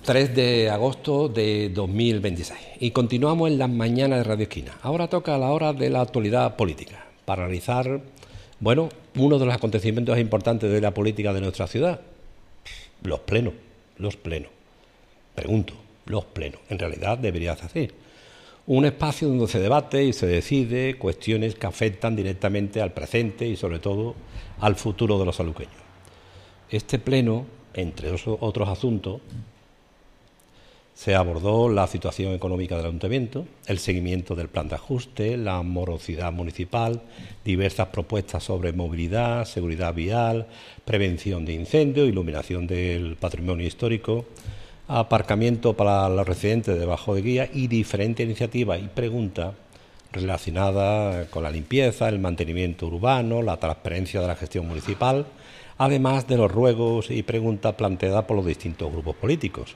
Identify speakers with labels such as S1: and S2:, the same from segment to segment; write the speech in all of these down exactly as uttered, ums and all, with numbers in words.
S1: tres de agosto de dos mil veintiséis y continuamos en las mañanas de Radio Esquina. Ahora toca la hora de la actualidad política para analizar, bueno, uno de los acontecimientos importantes de la política de nuestra ciudad, los plenos, los plenos. Pregunto, los plenos, en realidad debería hacer un espacio donde se debate y se decide cuestiones que afectan directamente al presente y sobre todo al futuro de los saluqueños. Este pleno, entre otros asuntos, se abordó la situación económica del ayuntamiento, el seguimiento del plan de ajuste, la morosidad municipal, diversas propuestas sobre movilidad, seguridad vial, prevención de incendios, iluminación del patrimonio histórico, aparcamiento para los residentes debajo de guía y diferentes iniciativas y preguntas relacionadas con la limpieza, el mantenimiento urbano, la transparencia de la gestión municipal, además de los ruegos y preguntas planteadas por los distintos grupos políticos.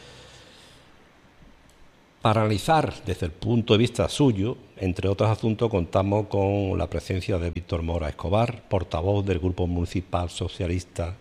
S1: Para analizar desde el punto de vista suyo, entre otros asuntos, contamos con la presencia de Víctor Mora Escobar, portavoz del Grupo Municipal Socialista,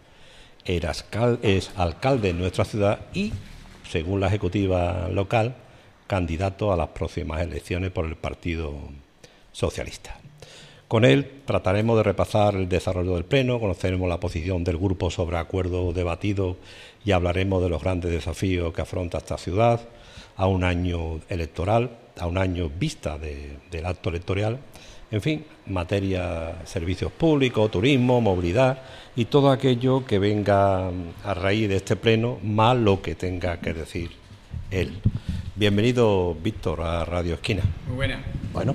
S1: es alcalde de nuestra ciudad y, según la ejecutiva local, candidato a las próximas elecciones por el Partido Socialista. Con él trataremos de repasar el desarrollo del pleno, conoceremos la posición del grupo sobre acuerdos debatidos y hablaremos de los grandes desafíos que afronta esta ciudad a un año electoral, a un año vista de, del acto electoral, en fin, materia servicios públicos, turismo, movilidad y todo aquello que venga a raíz de este pleno, más lo que tenga que decir él. Bienvenido, Víctor, a Radio Esquina.
S2: Muy buena.
S1: Bueno,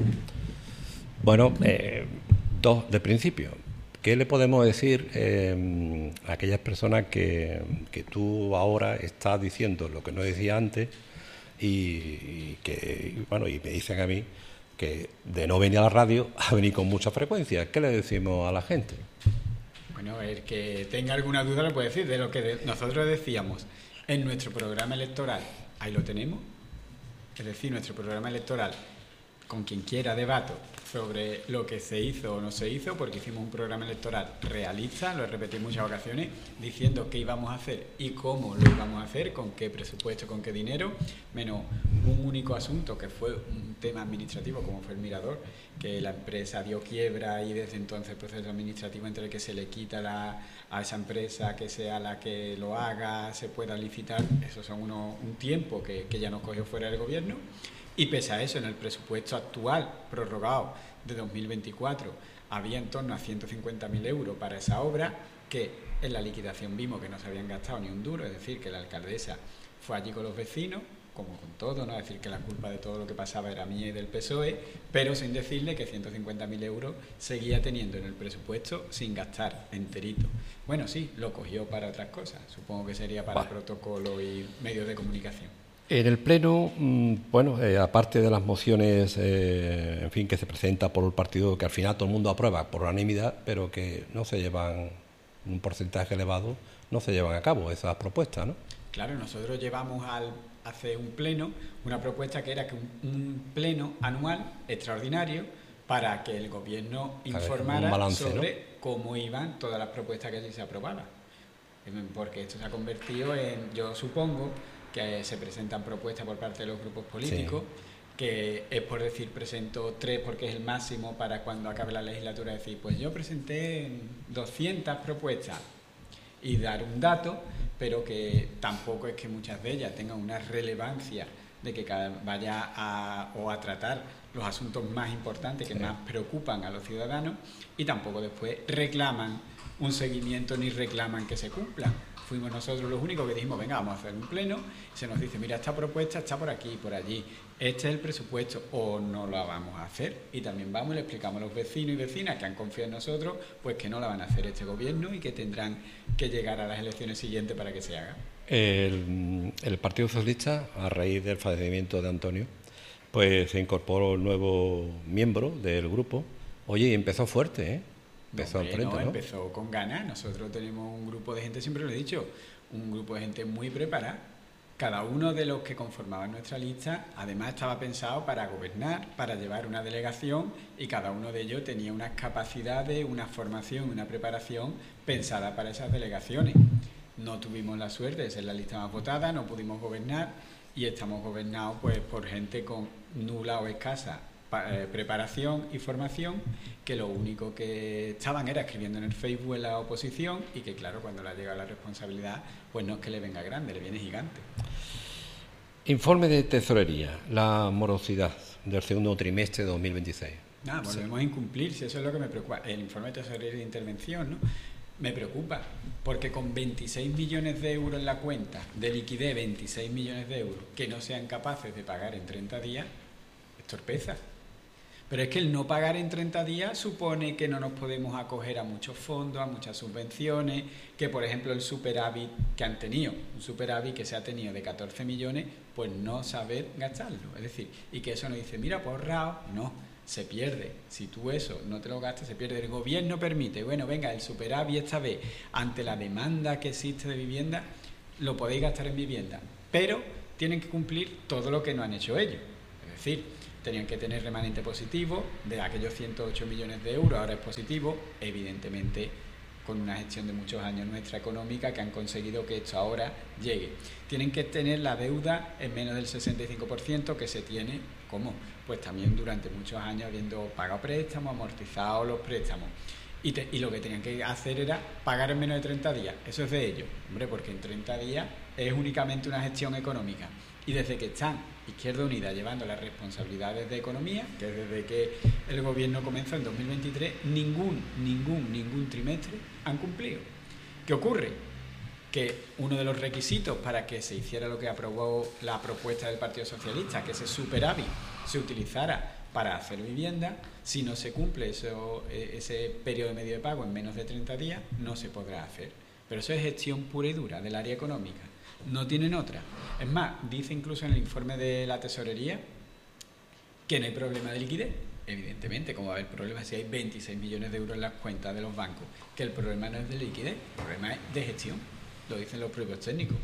S1: bueno eh, dos de principio. ¿Qué le podemos decir eh, a aquellas personas que, que tú ahora estás diciendo lo que no decía antes y, y que, bueno, y me dicen a mí que de no venir a la radio a venir con mucha frecuencia? ¿Qué le decimos a la gente?
S2: Bueno, el que tenga alguna duda lo puede decir de lo que de, nosotros decíamos en nuestro programa electoral. Ahí lo tenemos. Es decir, nuestro programa electoral, con quien quiera debato sobre lo que se hizo o no se hizo, porque hicimos un programa electoral realista, lo he repetido en muchas ocasiones, diciendo qué íbamos a hacer y cómo lo íbamos a hacer, con qué presupuesto, con qué dinero, menos un único asunto que fue un tema administrativo, como fue el Mirador, que la empresa dio quiebra y desde entonces el proceso administrativo entre el que se le quita la, a esa empresa que sea la que lo haga, se pueda licitar, eso son unos, un tiempo que, que ya nos cogió fuera del gobierno. Y pese a eso, en el presupuesto actual, prorrogado de dos mil veinticuatro, había en torno a ciento cincuenta mil euros para esa obra, que en la liquidación vimos que no se habían gastado ni un duro, es decir, que la alcaldesa fue allí con los vecinos, como con todo, ¿no? Es decir, que la culpa de todo lo que pasaba era mía y del P S O E, pero sin decirle que ciento cincuenta mil euros seguía teniendo en el presupuesto sin gastar enterito. Bueno, sí, lo cogió para otras cosas, supongo que sería para protocolo y medios de comunicación.
S1: En el pleno, bueno, eh, aparte de las mociones, eh, en fin, que se presenta por el partido, que al final todo el mundo aprueba por unanimidad, pero que no se llevan, un porcentaje elevado, no se llevan a cabo esas propuestas, ¿no?
S2: Claro, nosotros llevamos al hace un pleno una propuesta que era que un, un pleno anual extraordinario para que el gobierno informara balance, sobre ¿no? cómo iban todas las propuestas que se aprobaban. Porque esto se ha convertido en, yo supongo, que se presentan propuestas por parte de los grupos políticos, sí. que es por decir, presento tres porque es el máximo para cuando acabe la legislatura, decir, pues yo presenté doscientas propuestas y dar un dato, pero que tampoco es que muchas de ellas tengan una relevancia de que cada vaya a, o a tratar los asuntos más importantes que sí. más preocupan a los ciudadanos, y tampoco después reclaman un seguimiento ni reclaman que se cumplan. Fuimos nosotros los únicos que dijimos, venga, vamos a hacer un pleno, y se nos dice, mira, esta propuesta está por aquí, por allí, este es el presupuesto, o no la vamos a hacer, y también vamos y le explicamos a los vecinos y vecinas que han confiado en nosotros, pues que no la van a hacer este gobierno y que tendrán que llegar a las elecciones siguientes para que se haga.
S1: El, el Partido Socialista, a raíz del fallecimiento de Antonio, pues se incorporó el nuevo miembro del grupo. Oye, y empezó fuerte, ¿eh? Empezó,
S2: no, frente,
S1: no,
S2: ¿no? empezó con ganas. Nosotros tenemos un grupo de gente, siempre lo he dicho, un grupo de gente muy preparada. Cada uno de los que conformaban nuestra lista, además, estaba pensado para gobernar, para llevar una delegación, y cada uno de ellos tenía unas capacidades, una formación, una preparación pensada para esas delegaciones. no tuvimos la suerte de ser la lista más votada, no pudimos gobernar y estamos gobernados pues por gente con nula o escasa eh, preparación y formación, que lo único que estaban era escribiendo en el Facebook en la oposición y que claro, cuando le ha llegado la responsabilidad, pues no es que le venga grande, le viene gigante.
S1: Informe de tesorería, la morosidad del segundo trimestre de dos mil veintiséis.
S2: Nada, volvemos sí. a incumplir, si eso es lo que me preocupa. El informe de tesorería de intervención, ¿no? Me preocupa, porque con veintiséis millones de euros en la cuenta de liquidez, veintiséis millones de euros, que no sean capaces de pagar en treinta días, es torpeza. Pero es que el no pagar en treinta días supone que no nos podemos acoger a muchos fondos, a muchas subvenciones, que por ejemplo el superávit que han tenido, un superávit que se ha tenido de catorce millones, pues no saber gastarlo. Es decir, y que eso nos dice, mira, pues ahorrado, no. Se pierde. Si tú eso no te lo gastas, se pierde. El gobierno permite, bueno, venga, el superávit esta vez, ante la demanda que existe de vivienda, lo podéis gastar en vivienda, pero tienen que cumplir todo lo que no han hecho ellos. Es decir, tenían que tener remanente positivo, de aquellos ciento ocho millones de euros, ahora es positivo, evidentemente con una gestión de muchos años nuestra económica que han conseguido que esto ahora llegue. Tienen que tener la deuda en menos del sesenta y cinco por ciento que se tiene, ¿cómo? Pues también durante muchos años habiendo pagado préstamos, amortizado los préstamos. Y, te, y lo que tenían que hacer era pagar en menos de treinta días. Eso es de ellos, hombre, porque en treinta días es únicamente una gestión económica. Y desde que están Izquierda Unida llevando las responsabilidades de economía, que es desde que el gobierno comenzó en dos mil veintitrés, ningún, ningún, ningún trimestre han cumplido. ¿Qué ocurre? Que uno de los requisitos para que se hiciera lo que aprobó la propuesta del Partido Socialista, que ese superávit se utilizara para hacer vivienda, si no se cumple eso, ese periodo medio de pago en menos de treinta días, no se podrá hacer. Pero eso es gestión pura y dura del área económica. No tienen otra. Es más, dice incluso en el informe de la tesorería que no hay problema de liquidez. Evidentemente, como va a haber problemas si hay veintiséis millones de euros en las cuentas de los bancos, que el problema no es de liquidez, el problema es de gestión. Lo dicen los propios técnicos.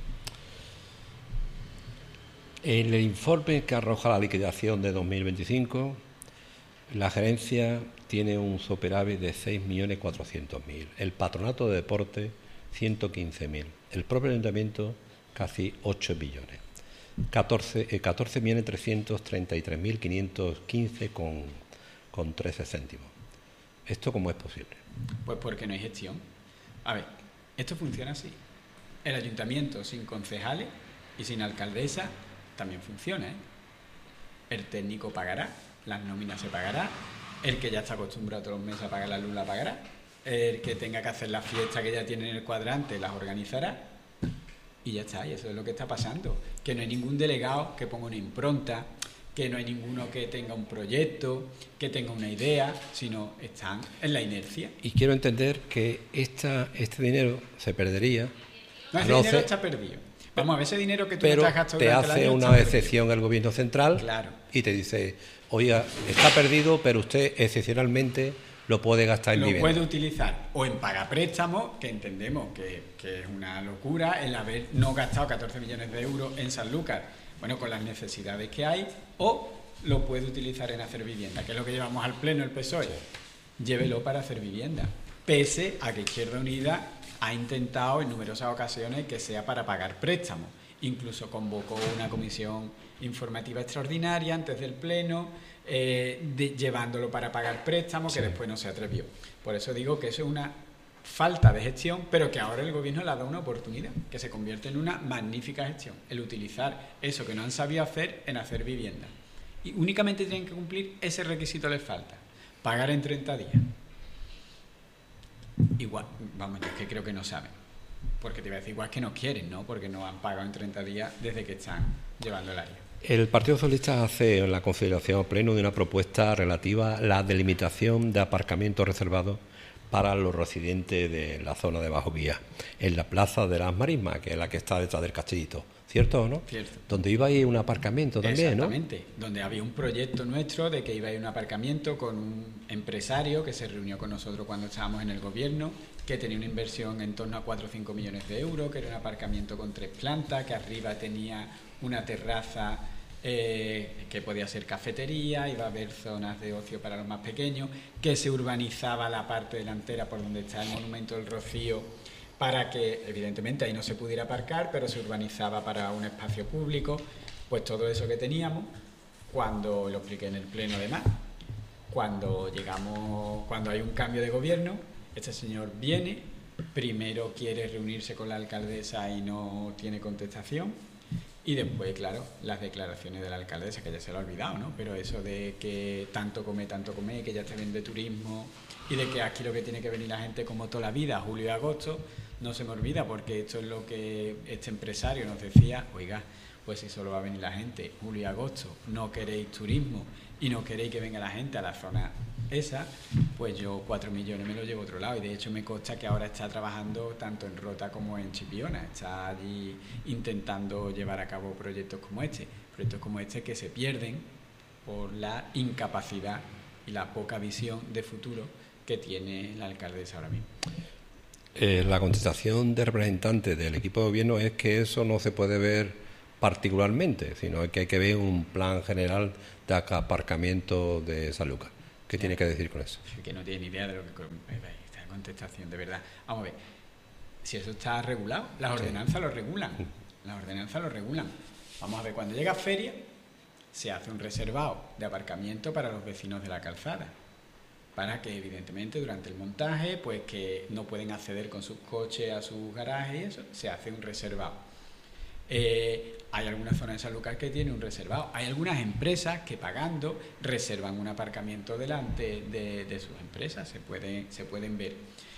S1: En el informe que arroja la liquidación de dos mil veinticinco, la gerencia tiene un superávit de seis millones cuatrocientos mil, el patronato de deporte ciento quince mil, el propio ayuntamiento casi ocho millones, catorce millones trescientos treinta y tres mil quinientos quince con, con trece céntimos. ¿Esto cómo es posible?
S2: Pues porque no hay gestión. A ver, esto funciona así. El ayuntamiento sin concejales y sin alcaldesa también funciona, ¿eh? El técnico pagará, las nóminas se pagará, el que ya está acostumbrado todos los meses a pagar la luz la pagará, el que tenga que hacer la fiesta que ya tiene en el cuadrante las organizará y ya está, y eso es lo que está pasando, que no hay ningún delegado que ponga una impronta, que no hay ninguno que tenga un proyecto, que tenga una idea, sino están en la inercia.
S1: Y quiero entender que esta, este dinero se perdería.
S2: No, ese dinero está perdido. Vamos a ver, ese dinero que tú
S1: pero
S2: te has gastado
S1: te
S2: durante
S1: hace
S2: el año
S1: una
S2: está
S1: excepción
S2: perdido.
S1: el gobierno central,
S2: Claro.
S1: Y te dice, oiga, está perdido, pero usted excepcionalmente lo puede gastar en
S2: lo
S1: vivienda.
S2: puede utilizar o en pagapréstamos, que entendemos que, que es una locura el haber no gastado catorce millones de euros en Sanlúcar, bueno, con las necesidades que hay, o lo puede utilizar en hacer vivienda, que es lo que llevamos al pleno el P S O E. Sí. Llévelo para hacer vivienda, pese a que Izquierda Unida ha intentado en numerosas ocasiones que sea para pagar préstamos. Incluso convocó una comisión informativa extraordinaria antes del pleno, eh, de, llevándolo para pagar préstamos, sí. Que después no se atrevió. Por eso digo que eso es una falta de gestión, pero que ahora el gobierno le ha dado una oportunidad, que se convierte en una magnífica gestión, el utilizar eso que no han sabido hacer en hacer vivienda. Y únicamente tienen que cumplir ese requisito, les falta, pagar en treinta días. Igual, vamos, yo es que creo que no saben. Porque te iba a decir, igual es que no quieren, ¿no? Porque no han pagado en treinta días desde que están llevando el área.
S1: El Partido Socialista hace la consideración pleno de una propuesta relativa a la delimitación de aparcamientos reservados para los residentes de la zona de Bajo Vía, en la plaza de las Marismas, que es la que está detrás del Castillito. ¿Cierto o no?
S2: Cierto.
S1: Donde iba a ir un aparcamiento también, ¿no?
S2: Exactamente, donde había un proyecto nuestro de que iba a ir un aparcamiento con un empresario que se reunió con nosotros cuando estábamos en el gobierno, que tenía una inversión en torno a cuatro o cinco millones de euros, que era un aparcamiento con tres plantas, que arriba tenía una terraza eh, que podía ser cafetería, iba a haber zonas de ocio para los más pequeños, que se urbanizaba la parte delantera por donde está el Monumento del Rocío para que evidentemente ahí no se pudiera aparcar, pero se urbanizaba para un espacio público, pues todo eso que teníamos, cuando lo expliqué en el pleno además, cuando llegamos, cuando hay un cambio de gobierno, este señor viene, primero quiere reunirse con la alcaldesa y no tiene contestación, y después, claro, las declaraciones de la alcaldesa, que ya se lo ha olvidado, ¿no? Pero eso de que tanto come, tanto come, que ya te vende turismo, y de que aquí lo que tiene que venir la gente como toda la vida, julio y agosto, no se me olvida, porque esto es lo que este empresario nos decía, oiga, pues si solo va a venir la gente julio y agosto, no queréis turismo y no queréis que venga la gente a la zona esa, pues yo cuatro millones me lo llevo a otro lado, y de hecho me consta que ahora está trabajando tanto en Rota como en Chipiona, está allí intentando llevar a cabo proyectos como este, proyectos como este que se pierden por la incapacidad y la poca visión de futuro que tiene la alcaldesa ahora mismo.
S1: Eh, la contestación de representante del equipo de gobierno es que eso no se puede ver particularmente, sino que hay que ver un plan general de aparcamiento de San Lucas. ¿Qué tiene que decir con eso?
S2: Que no tiene ni idea de lo que esta contestación, de verdad. Vamos a ver, si eso está regulado, las ordenanzas sí lo regulan, las ordenanzas lo regulan. Vamos a ver, cuando llega feria, se hace un reservado de aparcamiento para los vecinos de la calzada, para que evidentemente durante el montaje, pues que no pueden acceder con sus coches a sus garajes y eso, se hace un reservado. Eh, hay algunas zonas de San Lucas que tienen un reservado. Hay algunas empresas que pagando reservan un aparcamiento delante de, de sus empresas. Se pueden, se pueden ver.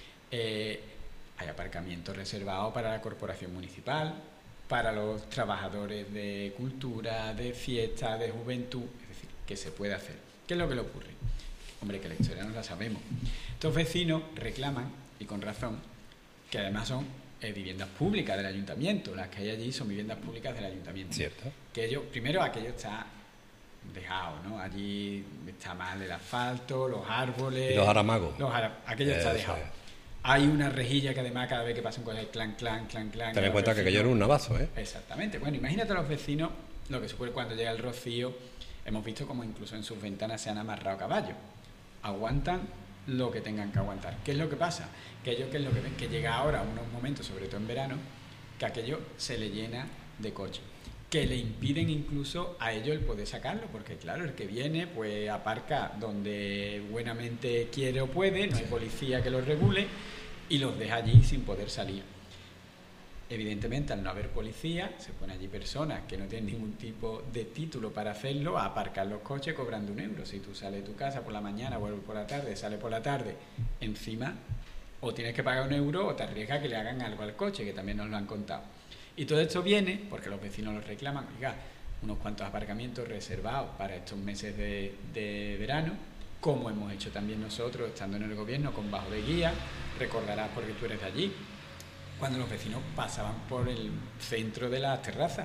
S2: Eh, hay aparcamientos reservados para la corporación municipal, para los trabajadores de cultura, de fiesta, de juventud. Es decir, que se puede hacer. ¿Qué es lo que le ocurre? Hombre, que la historia no la sabemos. Estos vecinos reclaman, y con razón, que además son Eh, viviendas públicas del ayuntamiento. Las que hay allí son viviendas públicas del ayuntamiento.
S1: Cierto.
S2: Que ellos, primero aquello está dejado, ¿no? Allí está mal el asfalto, los árboles.
S1: Y los aramagos.
S2: Los ara aquello Eso está dejado. Es. Hay una rejilla que además cada vez que pasan cosas, clan, clan, clan, clan.
S1: Ten en cuenta vecinos, que aquello era un navazo, ¿eh?
S2: Exactamente. Bueno, imagínate a los vecinos lo que supone cuando llega el rocío. Hemos visto como incluso en sus ventanas se han amarrado caballos. Aguantan lo que tengan que aguantar. ¿Qué es lo que pasa? Que ellos, ¿qué es lo que ven? Que llega ahora unos momentos, sobre todo en verano, que aquello se le llena de coches, que le impiden incluso a ellos el poder sacarlo, porque claro, el que viene pues aparca donde buenamente quiere o puede, no hay policía que los regule y los deja allí sin poder salir. Evidentemente, al no haber policía, se ponen allí personas que no tienen ningún tipo de título para hacerlo, a aparcar los coches cobrando un euro. Si tú sales de tu casa por la mañana, vuelves por la tarde, sales por la tarde, encima o tienes que pagar un euro o te arriesgas que le hagan algo al coche, que también nos lo han contado. Y todo esto viene porque los vecinos los reclaman, oiga, unos cuantos aparcamientos reservados para estos meses de, de verano, como hemos hecho también nosotros, estando en el gobierno con bajo de guía, recordarás porque tú eres de allí, cuando los vecinos pasaban por el centro de las terrazas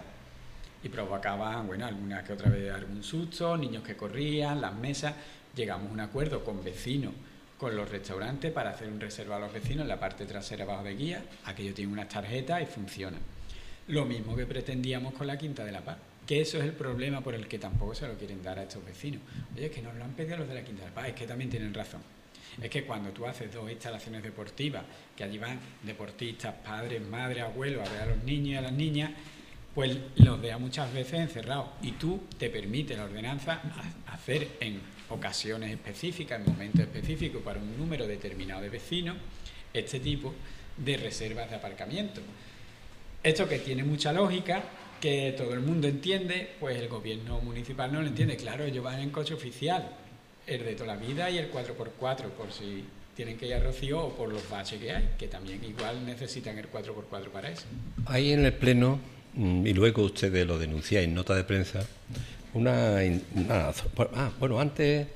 S2: y provocaban, bueno, alguna que otra vez algún susto, niños que corrían, las mesas. Llegamos a un acuerdo con vecinos, con los restaurantes, para hacer un reservado a los vecinos en la parte trasera bajo de guía. Aquello tiene unas tarjetas y funciona. Lo mismo que pretendíamos con la Quinta de la Paz, que eso es el problema por el que tampoco se lo quieren dar a estos vecinos. Oye, es que nos lo han pedido los de la Quinta de la Paz, es que también tienen razón. Es que cuando tú haces dos instalaciones deportivas, que allí van deportistas, padres, madres, abuelos, a ver a los niños y a las niñas, pues los deja muchas veces encerrados. Y tú te permite la ordenanza hacer en ocasiones específicas, en momentos específicos, para un número determinado de vecinos, este tipo de reservas de aparcamiento. Esto que tiene mucha lógica, que todo el mundo entiende, pues el gobierno municipal no lo entiende. Claro, ellos van en coche oficial, el de toda la vida y el cuatro por cuatro, por si tienen que ir a Rocío o por los baches que hay, que también igual necesitan el cuatro por cuatro para eso.
S1: Hay en el Pleno, y luego ustedes lo denunciáis en nota de prensa, una... una ah, bueno, antes,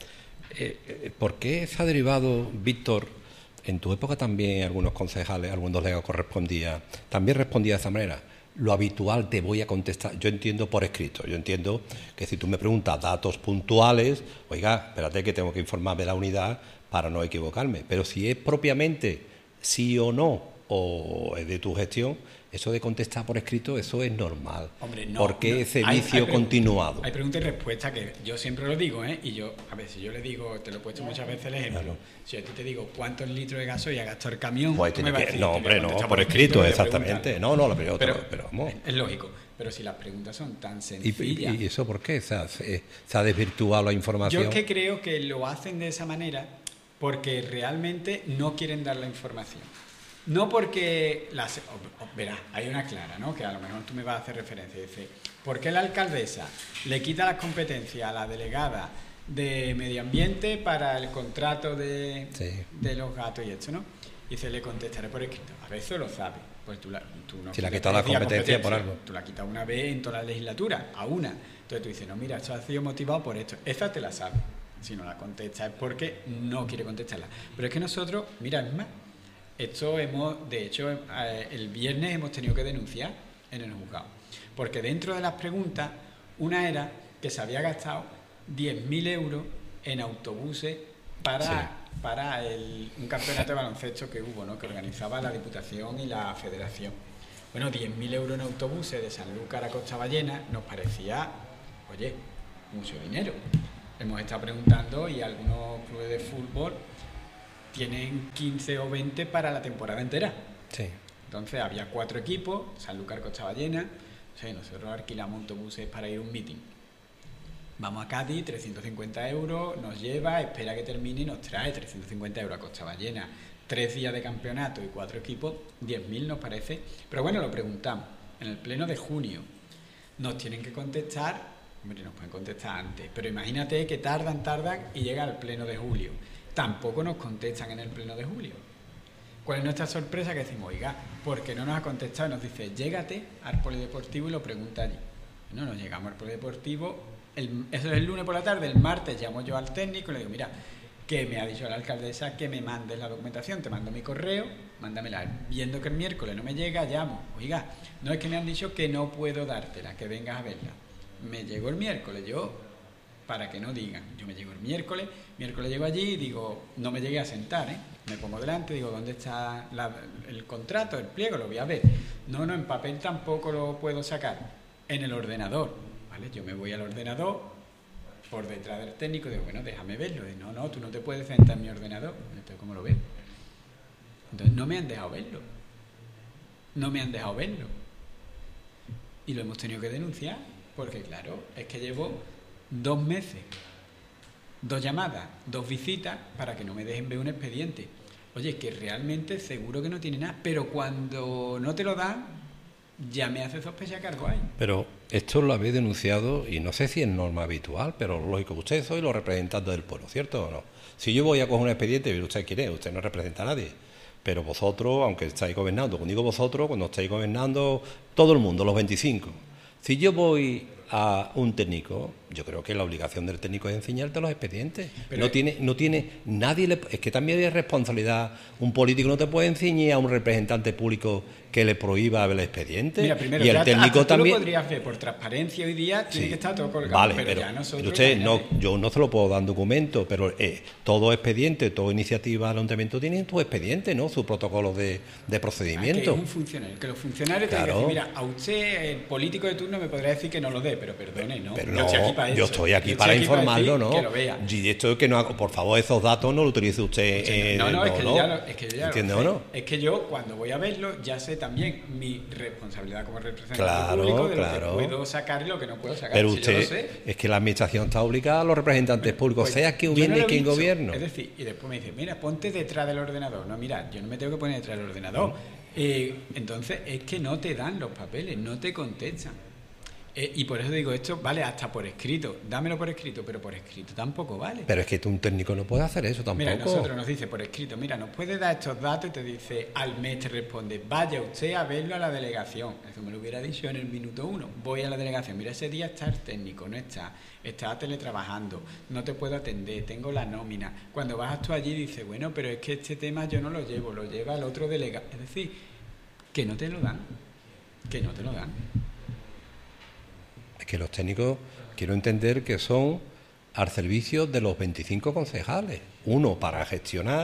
S1: eh, ¿por qué se ha derivado, Víctor, en tu época también algunos concejales, algunos delegados correspondía, también respondía de esa manera? Lo habitual te voy a contestar, yo entiendo por escrito, yo entiendo que si tú me preguntas datos puntuales, oiga, espérate que tengo que informarme de la unidad para no equivocarme, pero si es propiamente sí o no, o es de tu gestión, eso de contestar por escrito, eso es normal.
S2: Hombre, no.
S1: ¿Por qué
S2: no,
S1: ese
S2: hay,
S1: vicio
S2: hay
S1: continuado?
S2: Hay preguntas y respuestas que yo siempre lo digo, ¿eh? Y yo, a ver, si yo le digo, te lo he puesto muchas veces el ejemplo, claro. Si yo a ti te digo cuántos litros de gasoil ha gastado el camión,
S1: pues
S2: me
S1: que,
S2: decir,
S1: no, hombre, no, por, por escrito, exactamente. No, no, pero,
S2: pero,
S1: pero vamos.
S2: Es lógico, pero si las preguntas son tan sencillas.
S1: ¿Y, y eso por qué? O sea, se, se ha desvirtuado la información.
S2: Yo es que creo que lo hacen de esa manera porque realmente no quieren dar la información. No porque, las, oh, oh, verás, hay una clara, ¿no? Que a lo mejor tú me vas a hacer referencia. Dice, ¿por qué la alcaldesa le quita las competencias a la delegada de Medio Ambiente para el contrato de, sí. de los gatos y esto, ¿no? Y se le contestaré por escrito. A veces lo sabe. Pues tú, la, tú no
S1: si le ha quitado la competencia, competencia por algo.
S2: Tú la has quitado una vez en toda la legislatura, a una. Entonces tú dices, no, mira, esto ha sido motivado por esto. Esa te la sabe. Si no la contesta es porque no quiere contestarla. Pero es que nosotros, mira, es más. Esto hemos, de hecho, el viernes hemos tenido que denunciar en el juzgado. Porque dentro de las preguntas, una era que se había gastado diez mil euros en autobuses para, sí. para el, un campeonato de baloncesto que hubo, ¿no? Que organizaba la Diputación y la Federación. Bueno, diez mil euros en autobuses de Sanlúcar a Costa Ballena nos parecía, oye, mucho dinero. Hemos estado preguntando y algunos clubes de fútbol tienen quince o veinte para la temporada entera.
S1: Sí.
S2: Entonces había cuatro equipos, Sanlúcar, Costa Ballena. O sea, nosotros alquilamos autobuses para ir a un meeting. Vamos a Cádiz, trescientos cincuenta euros, nos lleva, espera que termine y nos trae trescientos cincuenta euros a Costa Ballena. Tres días de campeonato y cuatro equipos, diez mil nos parece. Pero bueno, lo preguntamos. En el pleno de junio nos tienen que contestar, hombre, nos pueden contestar antes, pero imagínate que tardan, tardan y llega al pleno de julio. Tampoco nos contestan en el pleno de julio. ¿Cuál es nuestra sorpresa? Que decimos, oiga, ¿por qué no nos ha contestado? Y nos dice, llégate al polideportivo y lo pregunta allí. No, nos llegamos al polideportivo, el, eso es el lunes por la tarde, el martes llamo yo al técnico y le digo, mira, que me ha dicho la alcaldesa que me mandes la documentación, te mando mi correo, mándamela. Viendo que el miércoles no me llega, llamo, oiga, no es que me han dicho que no puedo dártela, que vengas a verla. Me llegó el miércoles, yo... para que no digan, yo me llego el miércoles, miércoles llego allí y digo, no me llegué a sentar, ¿eh? Me pongo delante, digo, ¿dónde está la, el contrato, el pliego? Lo voy a ver. No, no, en papel tampoco lo puedo sacar, en el ordenador, ¿vale? Yo me voy al ordenador, por detrás del técnico, digo, bueno, déjame verlo. Y no, no, tú no te puedes sentar en mi ordenador. Entonces, ¿cómo lo ves? Entonces, no me han dejado verlo. No me han dejado verlo. Y lo hemos tenido que denunciar, porque claro, es que llevo dos meses, dos llamadas, dos visitas para que no me dejen ver un expediente. Oye, que realmente seguro que no tiene nada, pero cuando no te lo dan, ya me hace sospechar que algo hay.
S1: Pero esto lo habéis denunciado y no sé si es norma habitual, pero lógico, ustedes sois los representantes del pueblo, ¿cierto o no? Si yo voy a coger un expediente, ¿usted quién es? Usted no representa a nadie. Pero vosotros, aunque estáis gobernando, cuando digo vosotros, cuando estáis gobernando, todo el mundo, los veinticinco. Si yo voy a un técnico, yo creo que la obligación del técnico es enseñarte los expedientes. Pero no tiene, no tiene nadie le, es que también hay responsabilidad. Un político no te puede enseñar a un representante público que le prohíba ver el expediente.
S2: Mira, primero,
S1: y el
S2: ya,
S1: técnico
S2: tú
S1: también
S2: lo podrías ver por transparencia hoy día, tiene
S1: sí,
S2: que estar todo colgado.
S1: Vale,
S2: pero,
S1: pero,
S2: ya nosotros
S1: pero usted no,
S2: imagínate.
S1: yo no se lo puedo dar en documento, pero eh, todo expediente, toda iniciativa del ayuntamiento tiene su expediente, ¿no? Su protocolo de, de procedimiento.
S2: Ah, que es un funcionario, que los funcionarios
S1: claro.
S2: tienen que decir, mira, a usted, el político de turno, me podrá decir que no lo dé, pero perdone, ¿no?
S1: Pero
S2: yo
S1: no,
S2: estoy aquí para eso.
S1: yo estoy aquí
S2: yo
S1: para
S2: estoy aquí
S1: informarlo,
S2: para
S1: ¿no?
S2: que lo vea.
S1: Y esto que no hago, por favor, esos datos no los utilice usted.
S2: Eh, no, no, no, es que yo ya lo, es que yo ya
S1: ¿entiende
S2: lo sé.
S1: o no?
S2: Es que yo, cuando voy a verlo, ya sé también mi responsabilidad como representante
S1: claro,
S2: público de
S1: claro.
S2: lo que puedo sacar y lo que no puedo sacar.
S1: Pero
S2: si
S1: usted,
S2: yo lo sé,
S1: es que la administración está obligada a los representantes públicos,
S2: pues,
S1: sea quien
S2: yo no
S1: viene
S2: lo he
S1: quien
S2: visto.
S1: gobierno.
S2: Es decir, y después me dice, mira, ponte detrás del ordenador. No, mira, yo no me tengo que poner detrás del ordenador. Eh, entonces, es que no te dan los papeles, no te contestan. Eh, y por eso digo, esto vale hasta por escrito. Dámelo por escrito, pero por escrito tampoco vale.
S1: Pero es que tú, un técnico no puede hacer eso tampoco.
S2: Mira, nosotros nos dice por escrito, mira, nos puede dar estos datos y te dice, al mes te responde, vaya usted a verlo a la delegación. Eso me lo hubiera dicho en el minuto uno. Voy a la delegación, mira, ese día está el técnico, no está, está teletrabajando, no te puedo atender, tengo la nómina. Cuando vas tú allí dices, bueno, pero es que este tema yo no lo llevo, lo lleva el otro delegado. Es decir, que no te lo dan, que no te lo dan.
S1: Es que los técnicos, quiero entender que son al servicio de los veinticinco concejales. Uno para gestionar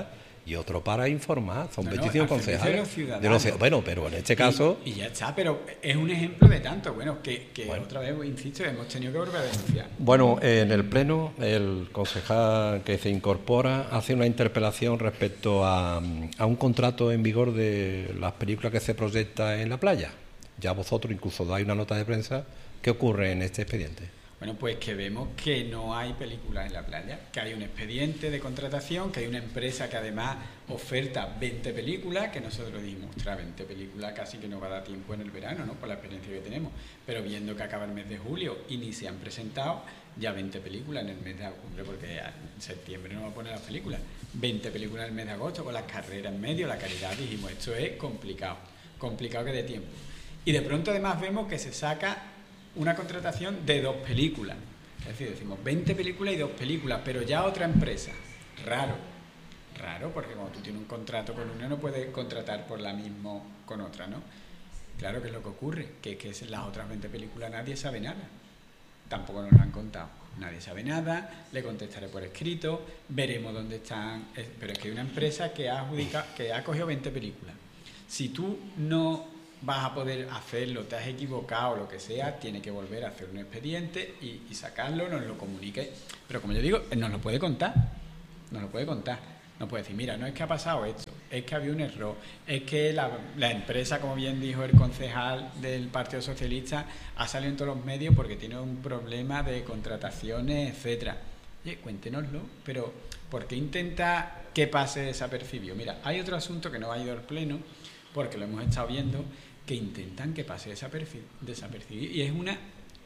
S1: y otro para informar. Son
S2: No, no,
S1: petición
S2: al servicio
S1: concejal.
S2: de los ciudadanos.
S1: De los ci- bueno, pero en este caso...
S2: Y, y ya está, pero es un ejemplo de tanto. Bueno, que, que
S1: Bueno.
S2: otra vez, insisto, hemos tenido que volver a denunciar.
S1: Bueno, en el Pleno, el concejal que se incorpora hace una interpelación respecto a, a un contrato en vigor de las películas que se proyectan en la playa. Ya vosotros incluso dais una nota de prensa. ¿Qué ocurre en este expediente?
S2: Bueno, pues que vemos que no hay películas en la playa, que hay un expediente de contratación, que hay una empresa que además oferta veinte películas, que nosotros dijimos, ostras, veinte películas casi que no va a dar tiempo en el verano, ¿no? Por la experiencia que tenemos. Pero viendo que acaba el mes de julio y ni se han presentado ya veinte películas en el mes de agosto, porque en septiembre no va a poner las películas, veinte películas en el mes de agosto con las carreras en medio, la caridad, dijimos, esto es complicado, complicado que dé tiempo. Y de pronto además vemos que se saca una contratación de dos películas. Es decir, decimos veinte películas y dos películas, pero ya otra empresa. Raro. Raro, porque cuando tú tienes un contrato con una no puedes contratar por la misma con otra, ¿no? Claro que es lo que ocurre, que, que es las otras veinte películas nadie sabe nada. Tampoco nos lo han contado. Nadie sabe nada, le contestaré por escrito, veremos dónde están. Pero es que hay una empresa que ha adjudicado, que ha cogido veinte películas. Si tú no vas a poder hacerlo, te has equivocado, lo que sea, tiene que volver a hacer un expediente y, y sacarlo, nos lo comunique. Pero como yo digo, nos lo puede contar, nos lo puede contar. Nos puede decir, mira, no es que ha pasado esto, es que había un error, es que la, la empresa, como bien dijo el concejal del Partido Socialista, ha salido en todos los medios porque tiene un problema de contrataciones, etcétera. Oye, cuéntenoslo, pero ¿por qué intenta que pase desapercibido? Mira, hay otro asunto que no ha ido al Pleno, porque lo hemos estado viendo, que intentan que pase desapercibido. Y es una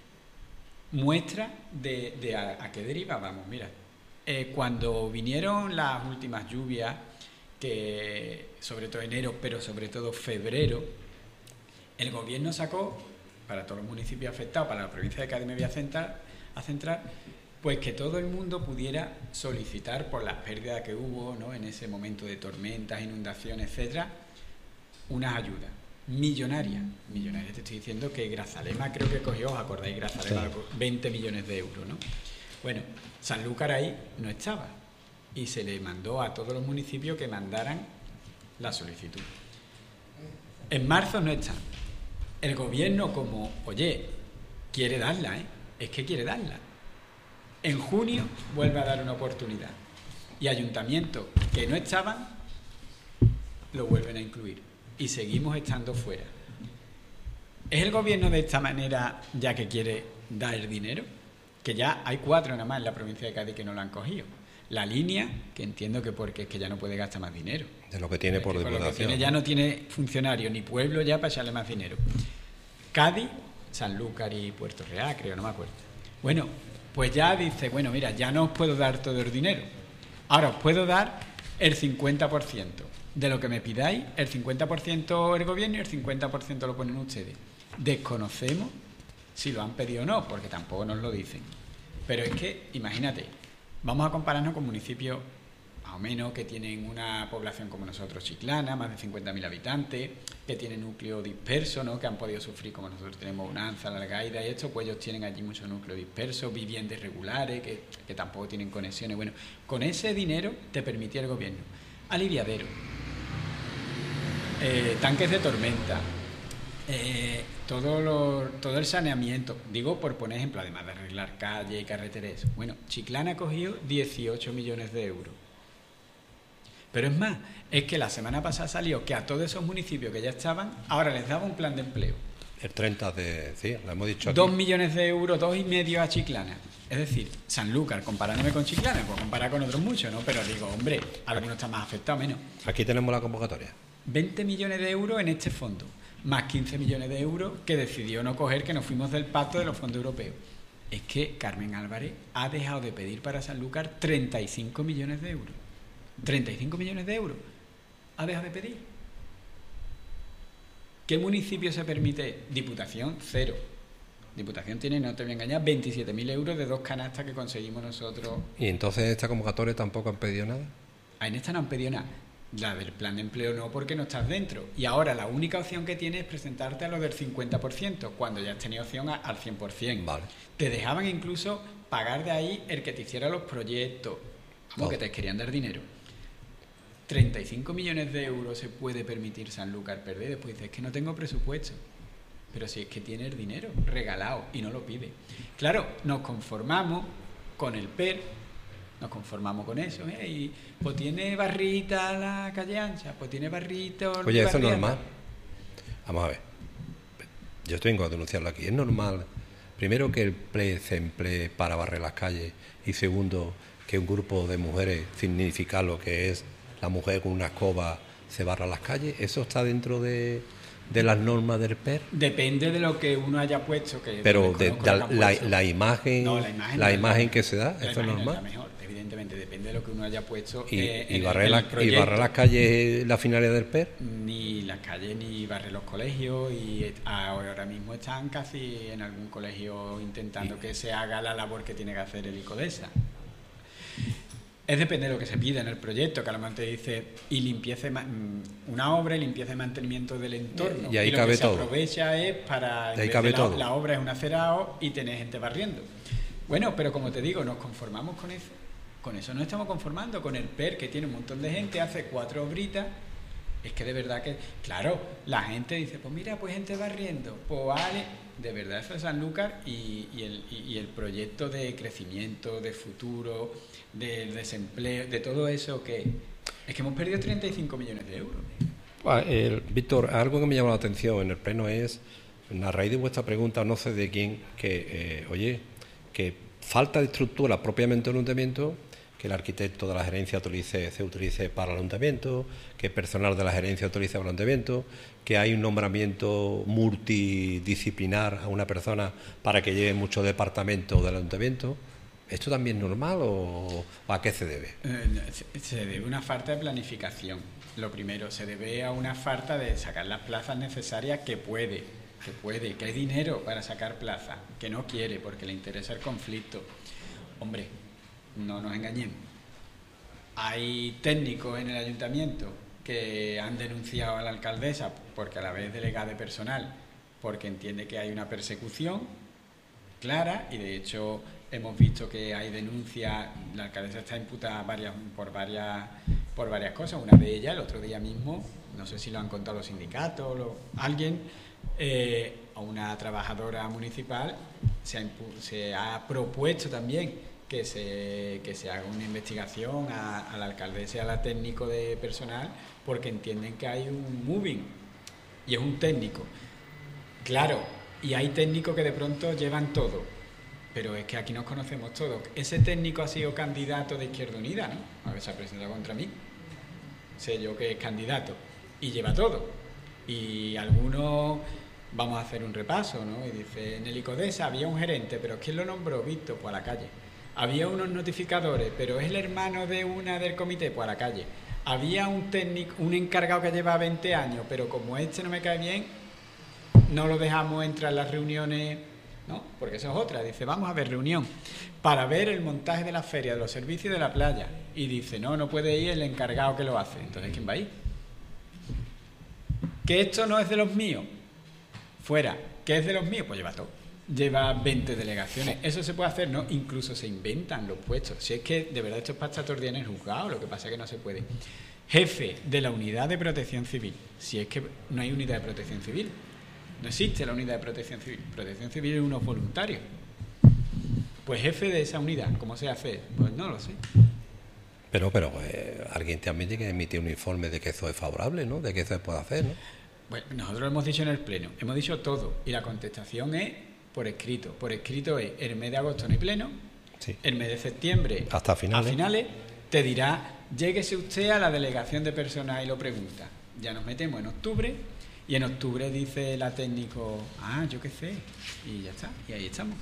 S2: muestra de, de a, a qué deriva vamos. Mira, eh, cuando vinieron las últimas lluvias, que sobre todo enero, pero sobre todo febrero, el gobierno sacó, para todos los municipios afectados, para la provincia de Cádiz me voy a centrar, a centrar pues que todo el mundo pudiera solicitar por las pérdidas que hubo, ¿no?, en ese momento de tormentas, inundaciones, etcétera, unas ayudas millonarias. Millonarias, te estoy diciendo que Grazalema creo que cogió, ¿os acordáis? Grazalema, sí, veinte millones de euros, ¿no? Bueno, Sanlúcar ahí no estaba y se le mandó a todos los municipios que mandaran la solicitud. En marzo no está. El gobierno, como, oye, quiere darla, ¿eh? Es que quiere darla. En junio vuelve a dar una oportunidad y ayuntamientos que no estaban lo vuelven a incluir. Y seguimos estando fuera. ¿Es el gobierno de esta manera ya que quiere dar el dinero? Que ya hay cuatro nada más en la provincia de Cádiz que no lo han cogido. La línea, que entiendo que porque es que ya no puede gastar más dinero.
S1: De lo que tiene por diputación.
S2: Lo que tiene, ya no tiene funcionarios ni pueblo ya para echarle más dinero. Cádiz, Sanlúcar y Puerto Real, creo, no me acuerdo. Bueno, pues ya dice, bueno, mira, ya no os puedo dar todo el dinero. Ahora os puedo dar el cincuenta por ciento. De lo que me pidáis, el cincuenta por ciento el gobierno y el cincuenta por ciento lo ponen ustedes. Desconocemos si lo han pedido o no, porque tampoco nos lo dicen. Pero es que, imagínate, vamos a compararnos con municipios más o menos que tienen una población como nosotros, Chiclana, más de cincuenta mil habitantes, que tienen núcleo disperso, ¿no?, que han podido sufrir como nosotros tenemos Bonanza, La Algaida y esto, pues ellos tienen allí muchos núcleos dispersos, viviendas irregulares, que, que tampoco tienen conexiones. Bueno, con ese dinero te permitía el gobierno aliviadero, Eh, tanques de tormenta, eh, todo, lo, todo el saneamiento, digo por poner ejemplo, además de arreglar calles y carreteras. Bueno, Chiclana ha cogido dieciocho millones de euros. Pero es más, es que la semana pasada salió que a todos esos municipios que ya estaban, ahora les daba un plan de empleo.
S1: El treinta de... sí, lo hemos dicho aquí.
S2: Dos millones de euros, dos y medio a Chiclana. Es decir, Sanlúcar, comparándome con Chiclana, pues comparar con otros muchos, ¿no? Pero digo, hombre, algunos están más afectados, menos.
S1: Aquí tenemos la convocatoria.
S2: veinte millones de euros en este fondo, más quince millones de euros que decidió no coger, que nos fuimos del pacto de los fondos europeos. Es que Carmen Álvarez ha dejado de pedir para Sanlúcar treinta y cinco millones de euros. treinta y cinco millones de euros ha dejado de pedir. ¿Qué municipio se permite? Diputación, cero. Diputación tiene, no te voy a engañar, veintisiete mil euros de dos canastas que conseguimos nosotros.
S1: ¿Y entonces esta convocatoria tampoco han pedido nada?
S2: Ah, en esta no han pedido nada. La del plan de empleo no, porque no estás dentro. Y ahora la única opción que tienes es presentarte a lo del cincuenta por ciento, cuando ya has tenido opción a, al cien por ciento.
S1: Vale.
S2: Te dejaban incluso pagar de ahí el que te hiciera los proyectos. Vamos, que te querían dar dinero. treinta y cinco millones de euros se puede permitir Sanlúcar perder. Después dice, es que no tengo presupuesto. Pero si es que tiene el dinero regalado y no lo pide. Claro, nos conformamos con el P E R, nos conformamos con eso. ¿eh? Y, pues tiene barrita la calle ancha, pues tiene barrito...
S1: Oye, eso es normal. Vamos a ver. Yo tengo que denunciarlo aquí. Es normal, primero, que el P E R se emplee para barrer las calles, y segundo, que un grupo de mujeres significa lo que es la mujer con una escoba se barra las calles. ¿Eso está dentro de, de las normas del P E R?
S2: Depende de lo que uno haya puesto. Que
S1: Pero de, de, la, la, la imagen,
S2: no, la imagen,
S1: la
S2: no
S1: imagen
S2: es
S1: que se da,
S2: la
S1: ¿eso es normal?
S2: Es la mejor, evidentemente, depende de lo que uno haya puesto.
S1: ¿Y,
S2: eh,
S1: y,
S2: en
S1: barrer,
S2: el,
S1: la,
S2: en el
S1: ¿Y barrer las calles la finalidad del P E R?
S2: Ni las calles, ni barrer los colegios, y ahora mismo están casi en algún colegio intentando y, que se haga la labor que tiene que hacer el ICODESA. Es depende de lo que se pida en el proyecto, que a lo mejor te dice y limpieza, una obra y limpieza y mantenimiento del entorno.
S1: Y ahí
S2: y lo
S1: cabe
S2: que se
S1: todo.
S2: aprovecha es para...
S1: Y ahí cabe
S2: la,
S1: todo.
S2: La obra es un acerado y tenés gente barriendo. Bueno, pero como te digo, nos conformamos con eso. Con eso no estamos conformando. Con el P E R, que tiene un montón de gente, hace cuatro obritas. Es que de verdad que... Claro, la gente dice, pues mira, pues gente barriendo. Pues vale, de verdad eso es Sanlúcar y, y, el, y, y el proyecto de crecimiento, de futuro, del desempleo, de todo eso que... Es que hemos perdido treinta y cinco millones de euros.
S1: Ah, el, Víctor, algo que me llamó la atención en el pleno es, a raíz de vuestra pregunta, no sé de quién, que, eh, oye, que falta de estructura propiamente del ayuntamiento, que el arquitecto de la gerencia utilice, se utilice para el ayuntamiento, que el personal de la gerencia utilice para el ayuntamiento, que hay un nombramiento multidisciplinar a una persona para que lleve muchos departamentos del ayuntamiento. ¿Esto también es normal o a qué se debe?
S2: Eh, se debe a una falta de planificación. Lo primero, se debe a una falta de sacar las plazas necesarias que puede, que puede, que hay dinero para sacar plazas, que no quiere porque le interesa el conflicto. Hombre, no nos engañemos. Hay técnicos en el ayuntamiento que han denunciado a la alcaldesa porque a la vez delegada de personal, porque entiende que hay una persecución clara, y de hecho hemos visto que hay denuncias. La alcaldesa está imputada varias, por varias por varias cosas. Una de ellas, el otro día mismo, no sé si lo han contado los sindicatos o lo, alguien, eh, a una trabajadora municipal se ha, se ha propuesto también que se, que se haga una investigación a, a la alcaldesa y a la técnico de personal, porque entienden que hay un moving y es un técnico. Claro, y hay técnicos que de pronto llevan todo, pero es que aquí nos conocemos todos. Ese técnico ha sido candidato de Izquierda Unida, ¿no? A ver, se ha presentado contra mí. Sé yo que es candidato y lleva todo. Y algunos, vamos a hacer un repaso, ¿no? Y dice, en el ICODESA había un gerente, pero ¿quién lo nombró? Víctor, pues a la calle. Había unos notificadores, pero es el hermano de una del comité, pues a la calle. Había un técnico, un encargado que lleva veinte años, pero como este no me cae bien, no lo dejamos entrar en las reuniones, ¿no? Porque eso es otra. Dice, vamos a ver reunión para ver el montaje de la feria, de los servicios de la playa. Y dice, no, no puede ir el encargado que lo hace. Entonces, ¿quién va a ir? Que esto no es de los míos. Fuera. ¿Que es de los míos? Pues lleva todo. Lleva veinte delegaciones. Eso se puede hacer, ¿no? Incluso se inventan los puestos. Si es que, de verdad, esto es para estar todo el día en el juzgado, lo que pasa es que no se puede. Jefe de la unidad de protección civil. Si es que no hay unidad de protección civil. No existe la unidad de protección civil. Protección civil es unos voluntarios. Pues jefe de esa unidad, ¿cómo se hace? Pues no lo sé.
S1: Pero, pero eh, alguien también tiene que emitir un informe de que eso es favorable, ¿no? De que eso se puede hacer, ¿no?
S2: Bueno, nosotros lo hemos dicho en el pleno. Hemos dicho todo. Y la contestación es por escrito. Por escrito es el mes de agosto no hay pleno.
S1: Sí. El
S2: mes de septiembre
S1: hasta finales.
S2: A finales te dirá, lléguese usted a la delegación de personal y lo pregunta. Ya nos metemos en octubre. Y en octubre dice la técnico, ah, yo qué sé, y ya está, y ahí estamos.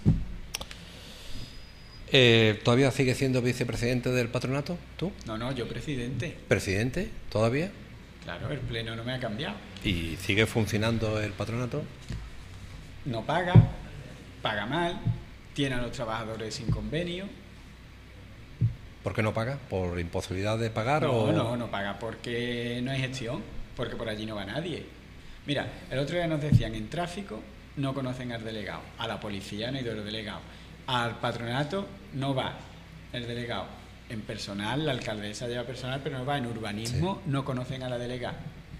S1: Eh, ¿Todavía sigue siendo vicepresidente del patronato, tú?
S2: No, no, yo presidente.
S1: ¿Presidente todavía?
S2: Claro, el pleno no me ha cambiado.
S1: ¿Y sigue funcionando el patronato?
S2: No paga, paga mal, tiene a los trabajadores sin convenio.
S1: ¿Por qué no paga? ¿Por imposibilidad de pagar?
S2: No,
S1: o...
S2: no, no paga porque no hay gestión, porque por allí no va nadie. Mira, el otro día nos decían, en tráfico no conocen al delegado, a la policía no ha ido el delegado, al patronato no va el delegado, en personal, la alcaldesa lleva personal, pero no va en urbanismo, sí. No conocen a la delegada.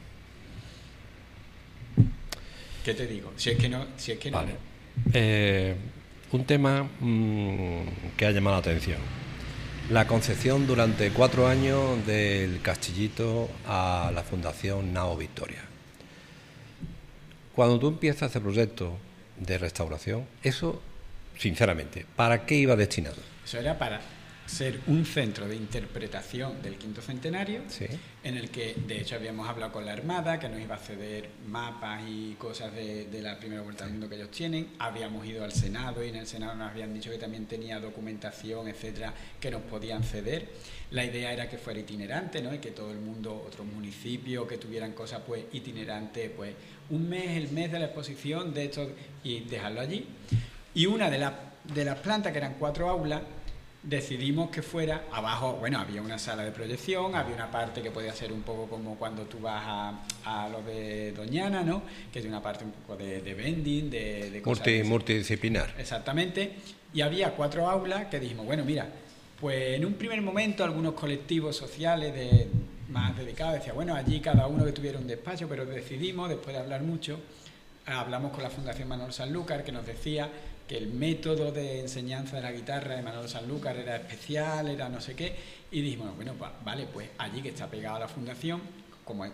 S2: ¿Qué te digo? Si es que no... Si es que
S1: vale.
S2: no.
S1: Eh, un tema mmm, que ha llamado la atención. La concesión durante cuatro años del Castillito a la Fundación Nao Victoria. Cuando tú empiezas este proyecto de restauración, eso, sinceramente, ¿para qué iba destinado?
S2: Eso era para ser un centro de interpretación del quinto centenario, sí. En el que, de hecho, habíamos hablado con la Armada, que nos iba a ceder mapas y cosas de, de la primera vuelta al mundo que ellos tienen. Habíamos ido al Senado y en el Senado nos habían dicho que también tenía documentación, etcétera, que nos podían ceder. La idea era que fuera itinerante, ¿no? Y que todo el mundo, otros municipios que tuvieran cosas pues itinerantes, pues un mes, el mes de la exposición, de hecho, y dejarlo allí. Y una de, la, de las plantas, que eran cuatro aulas, decidimos que fuera abajo. Bueno, había una sala de proyección, había una parte que podía ser un poco como cuando tú vas a, a lo de Doñana, ¿no? Que es una parte un poco de, de vending, de, de cosas
S1: Multi, multidisciplinar.
S2: Exactamente. Y había cuatro aulas que dijimos, bueno, mira, pues en un primer momento algunos colectivos sociales de, más dedicados decían, bueno, allí cada uno que tuviera un despacho, pero decidimos, después de hablar mucho, hablamos con la Fundación Manolo Sanlúcar, que nos decía que el método de enseñanza de la guitarra de Manolo Sanlúcar era especial, era no sé qué, y dijimos, bueno, pues, vale, pues allí que está pegado a la fundación, como